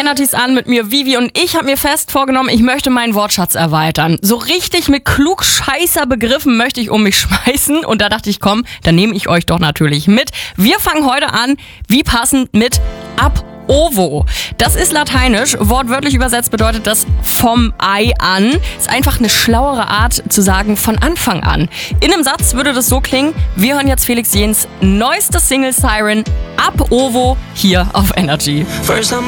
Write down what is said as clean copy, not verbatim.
Energys an mit mir, Vivi, und ich habe mir fest vorgenommen, ich möchte meinen Wortschatz erweitern. So richtig mit klugscheißer Begriffen möchte ich um mich schmeißen und da dachte ich, komm, dann nehme ich euch doch natürlich mit. Wir fangen heute an, wie passend, mit ab ovo. Das ist lateinisch, wortwörtlich übersetzt bedeutet das vom Ei an. Ist einfach eine schlauere Art zu sagen von Anfang an. In einem Satz würde das so klingen: Wir hören jetzt Felix Jähns neueste Single Siren ab ovo hier auf Energy. First I'm